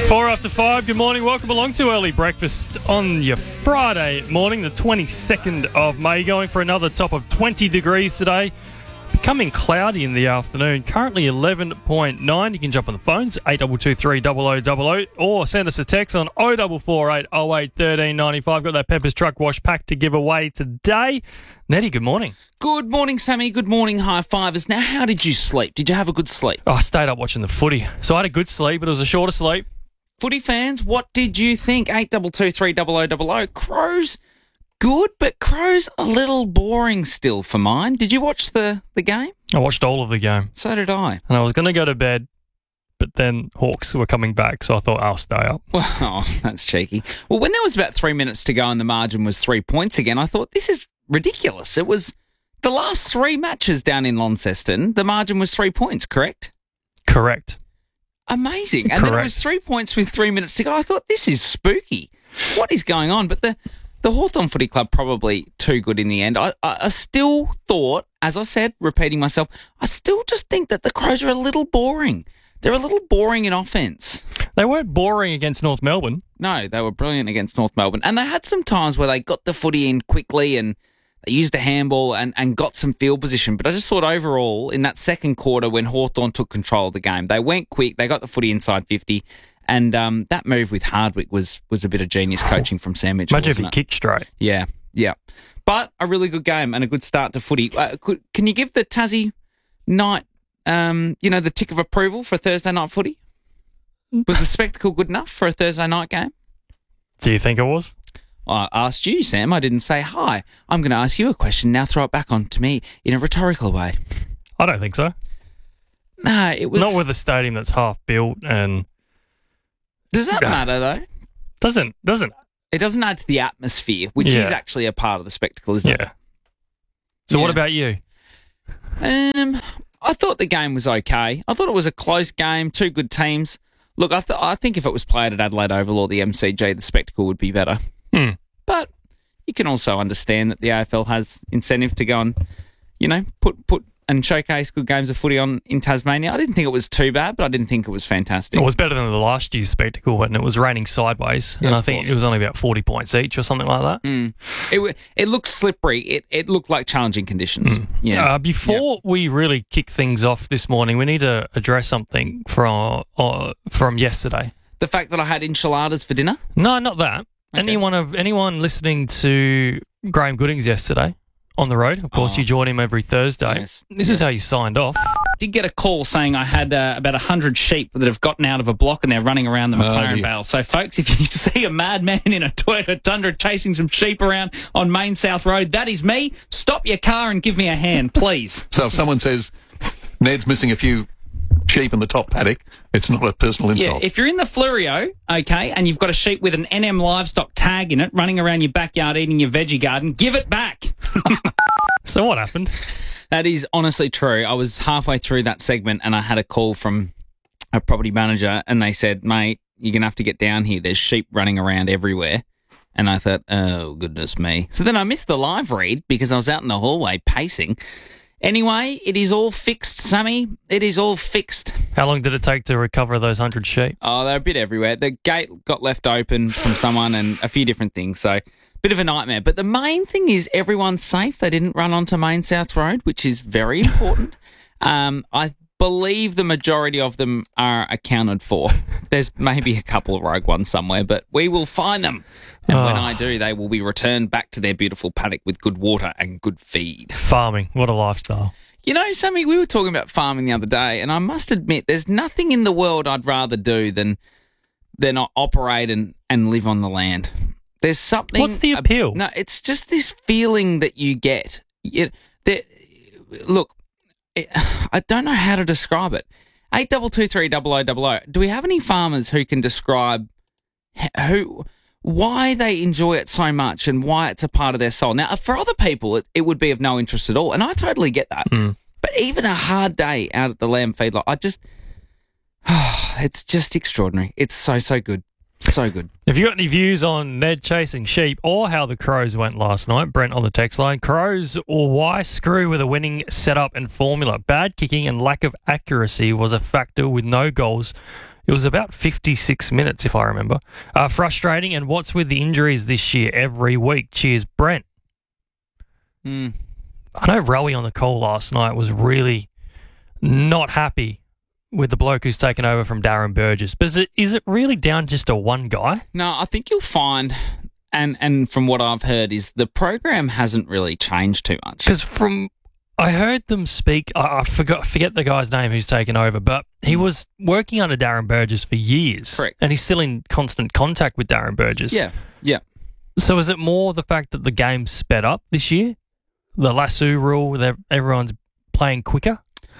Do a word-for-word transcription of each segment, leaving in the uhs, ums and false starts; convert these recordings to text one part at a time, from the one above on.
Four after five, good morning. Welcome along to Early Breakfast on your Friday morning, the twenty-second of May. Going for another top of twenty degrees today. Becoming cloudy in the afternoon. Currently eleven point nine. You can jump on the phones, eight two two three, zero zero zero zero, or send us a text on oh four four eight, oh eight, one three nine five. Got that Peppers Truck Wash pack to give away today. Nettie, good morning. Good morning, Sammy. Good morning, high fivers. Now, how did you sleep? Did you have a good sleep? Oh, I stayed up watching the footy. So I had a good sleep, but it was a shorter sleep. Footy fans, what did you think? eight two two three, zero zero zero zero. Crows, good, but Crows a little boring still for mine. Did you watch the, the game? I watched all of the game. So did I. And I was going to go to bed, but then Hawks were coming back, so I thought I'll stay up. Well, oh, that's cheeky. Well, when there was about three minutes to go and the margin was three points again, I thought, this is ridiculous. It was the last three matches down in Launceston, the margin was three points, correct? Correct. Amazing. And Correct. then it was three points with three minutes to go. I thought, this is spooky. What is going on? But the, the Hawthorn Footy Club probably too good in the end. I, I, I still thought, as I said, repeating myself, I still just think that the Crows are a little boring. They're a little boring in offence. They weren't boring against North Melbourne. No, they were brilliant against North Melbourne. And they had some times where they got the footy in quickly and they used a handball and, and got some field position. But I just thought overall, in that second quarter when Hawthorn took control of the game, they went quick, they got the footy inside fifty, and um, that move with Hardwick was was a bit of genius coaching from Sam Mitchell. Imagine if he wasn't it? kicked straight. Yeah, yeah. But a really good game and a good start to footy. Uh, could, can you give the Tassie night, um, you know, the tick of approval for Thursday night footy? Was the spectacle good enough for a Thursday night game? Do you think it was? I asked you, Sam. I didn't say hi. I'm going to ask you a question. Now throw it back on to me in a rhetorical way. I don't think so. No, it was... Not with a stadium that's half built and... Does that Yeah. matter, though? Doesn't, doesn't... It doesn't add to the atmosphere, which Yeah. is actually a part of the spectacle, isn't Yeah. So what Yeah. about you? it? Um, I thought the game was okay. I thought it was a close game, two good teams. Look, I, th- I think if it was played at Adelaide Oval or the M C G, the spectacle would be better. Hmm. But you can also understand that the A F L has incentive to go and, you know, put put and showcase good games of footy on in Tasmania. I didn't think it was too bad, but I didn't think it was fantastic. It was better than the last year's spectacle when it was raining sideways, Yeah, and of I think course. it was only about forty points each or something like that. Mm. It w- it looked slippery. It it looked like challenging conditions. Yeah. Uh, before we really kick things off this morning, we need to address something from uh, from yesterday. The fact that I had enchiladas for dinner. No, not that. Okay. Anyone of anyone listening to Graham Goodings yesterday on the road? Of course, Oh. you join him every Thursday. Yes. This is how you signed off. Did get a call saying I had uh, about one hundred sheep that have gotten out of a block and they're running around the McLaren dear. Vale. So, folks, if you see a madman in a Toyota Tundra chasing some sheep around on Main South Road, that is me. Stop your car and give me a hand, please. So if someone says Ned's missing a few sheep in the top paddock, it's not a personal Yeah, insult. if you're in the Flurio, okay, and you've got a sheep with an N M livestock tag in it running around your backyard eating your veggie garden, give it back. So what happened? That is honestly true. I was halfway through that segment and I had a call from a property manager and they said, mate, you're going to have to get down here. There's sheep running around everywhere. And I thought, oh, goodness me. So then I missed the live read because I was out in the hallway pacing. Anyway, it is all fixed, Sammy. It is all fixed. How long did it take to recover those hundred sheep? Oh, they're a bit everywhere. The gate got left open from someone and a few different things. So, bit of a nightmare. But the main thing is everyone's safe. They didn't run onto Main South Road, which is very important. um, I believe the majority of them are accounted for. There's maybe a couple of rogue ones somewhere, but we will find them. And when Oh. I do, they will be returned back to their beautiful paddock with good water and good feed. Farming. What a lifestyle. You know, Sammy, we were talking about farming the other day, and I must admit, there's nothing in the world I'd rather do than than operate and, and live on the land. There's something... What's the appeal? No, it's just this feeling that you get. You, that, look, it, I don't know how to describe it. eight two two three, zero zero zero zero. Do we have any farmers who can describe h- who... why they enjoy it so much and why it's a part of their soul? Now, for other people, it, it would be of no interest at all, and I totally get that. Mm. But even a hard day out at the lamb feedlot, I just... it's just extraordinary. It's so, so good. So good. Have you got any views on Ned chasing sheep or how the Crows went last night? Brent on the text line. Crows or why screw with a winning setup and formula? Bad kicking and lack of accuracy was a factor with no goals It was about fifty-six minutes, if I remember. Uh, frustrating. And what's with the injuries this year every week? Cheers, Brent. Mm. I know Rowie on the call last night was really not happy with the bloke who's taken over from Darren Burgess. But is it, is it really down just to one guy? No, I think you'll find, and, and from what I've heard, is the program hasn't really changed too much. Because from... I heard them speak. I I forgot forget the guy's name who's taken over, but he was working under Darren Burgess for years. Correct. And he's still in constant contact with Darren Burgess. Yeah, yeah. So is it more the fact that the game's sped up this year? The lasso rule, that everyone's playing quicker?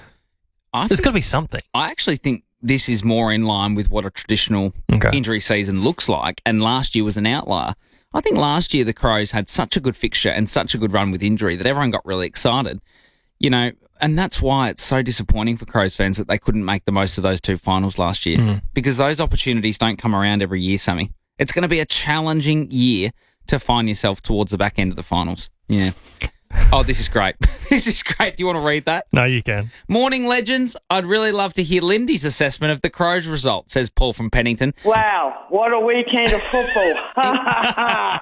I There's think, got to be something. I actually think this is more in line with what a traditional Okay. injury season looks like, and last year was an outlier. I think last year the Crows had such a good fixture and such a good run with injury that everyone got really excited. You know, and that's why it's so disappointing for Crows fans that they couldn't make the most of those two finals last year, Mm. because those opportunities don't come around every year, Sammy. It's going to be a challenging year to find yourself towards the back end of the finals. Yeah. Oh, this is great. This is great. Do you want to read that? No, you can. Morning, legends. I'd really love to hear Lindy's assessment of the Crows result, says Paul from Pennington. Wow, what a weekend of football.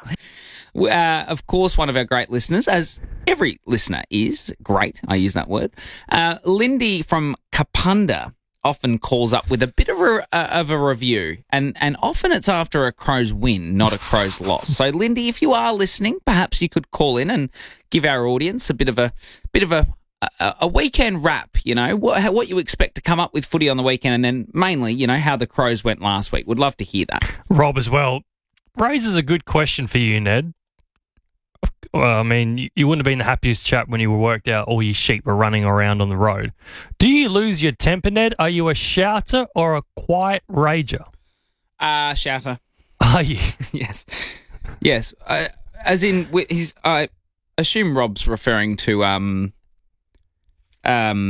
Uh, of course, one of our great listeners, as every listener is, great, I use that word, uh, Lindy from Kapunda often calls up with a bit of a, uh, of a review, and, and often it's after a Crows win, not a Crows loss. So, Lindy, if you are listening, perhaps you could call in and give our audience a bit of a bit of a a, a weekend wrap, you know, what, what you expect to come up with footy on the weekend, and then mainly, you know, how the Crows went last week. Would love to hear that. Rob as well raises a good question for you, Ned. Well, I mean, you- you wouldn't have been the happiest chap when you were worked out all your sheep were running around on the road. Do you lose your temper, Ned? Are you a shouter or a quiet rager? Uh, shouter. Are you? Yes. Yes. Uh, as in, wi- he's, I assume Rob's referring to um, um,